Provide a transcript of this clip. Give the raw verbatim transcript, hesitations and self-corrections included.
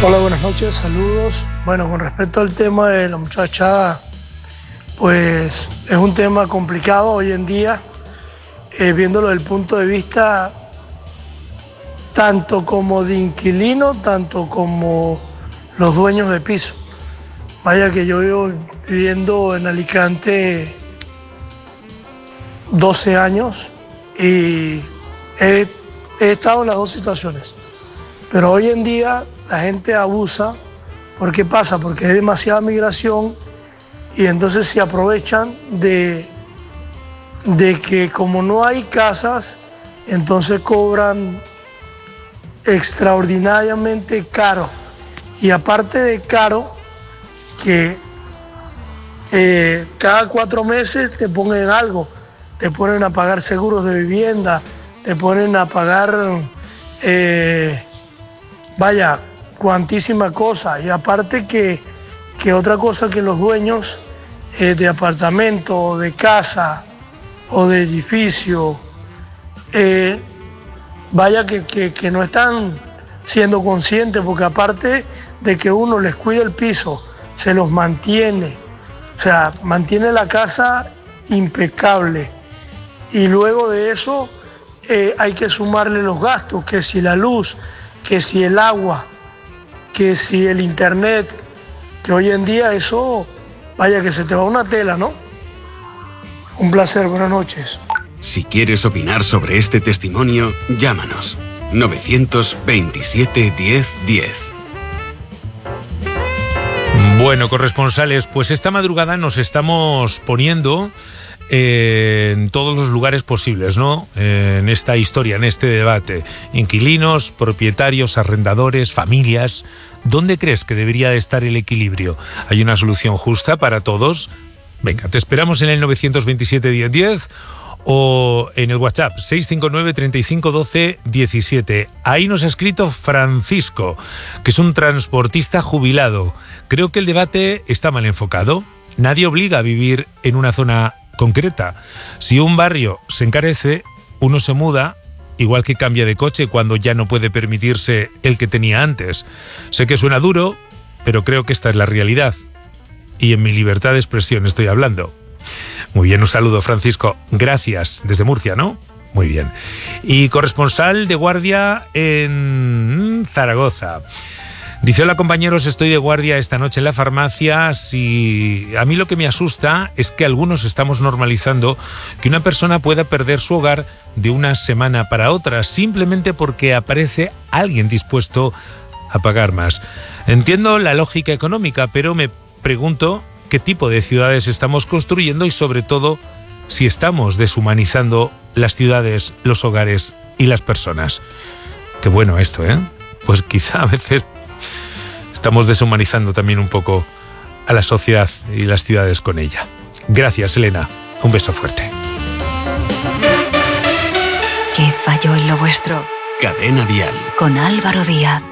Hola, buenas noches, saludos. Bueno, con respecto al tema de la muchacha, pues es un tema complicado hoy en día, eh, viéndolo desde el punto de vista tanto como de inquilino, tanto como los dueños de piso. Vaya que yo vivo viviendo en Alicante doce años y he, he estado en las dos situaciones. Pero hoy en día la gente abusa. ¿Por qué pasa? Porque hay demasiada migración y entonces se aprovechan de, de que como no hay casas, entonces cobran extraordinariamente caro. Y aparte de caro, que eh, cada cuatro meses te ponen algo, te ponen a pagar seguros de vivienda, te ponen a pagar, eh, vaya, cuantísima cosa. Y aparte que, que otra cosa que los dueños eh, de apartamento, o de casa o de edificio, eh, vaya que, que, que no están siendo conscientes, porque aparte de que uno les cuida el piso, se los mantiene, o sea, mantiene la casa impecable. Y luego de eso eh, hay que sumarle los gastos, que si la luz, que si el agua, que si el internet, que hoy en día eso, vaya que se te va una tela, ¿no? Un placer, buenas noches. Si quieres opinar sobre este testimonio, llámanos. novecientos veintisiete diez diez. Bueno, corresponsales, pues esta madrugada nos estamos poniendo eh, en todos los lugares posibles, ¿no? Eh, en esta historia, en este debate. Inquilinos, propietarios, arrendadores, familias. ¿Dónde crees que debería de estar el equilibrio? ¿Hay una solución justa para todos? Venga, te esperamos en el novecientos veintisiete diez diez o en el WhatsApp seis cinco nueve, treinta y cinco, doce, diecisiete. Ahí nos ha escrito Francisco, que es un transportista jubilado. Creo que el debate está mal enfocado. Nadie obliga a vivir en una zona concreta. Si un barrio se encarece, uno se muda, igual que cambia de coche cuando ya no puede permitirse el que tenía antes. Sé que suena duro, pero creo que esta es la realidad. Y en mi libertad de expresión estoy hablando. Muy bien, un saludo, Francisco. Gracias. Desde Murcia, ¿no? Muy bien. Y corresponsal de guardia en Zaragoza. Dice: hola compañeros, estoy de guardia esta noche en la farmacia. Si a mí lo que me asusta es que algunos estamos normalizando que una persona pueda perder su hogar de una semana para otra simplemente porque aparece alguien dispuesto a pagar más. Entiendo la lógica económica, pero me pregunto qué tipo de ciudades estamos construyendo y sobre todo si estamos deshumanizando las ciudades, los hogares y las personas. Qué bueno esto, ¿eh? Pues quizá a veces estamos deshumanizando también un poco a la sociedad y las ciudades con ella. Gracias, Elena. Un beso fuerte. ¿Qué falló en lo vuestro? Cadena Dial. Con Álvaro Díaz.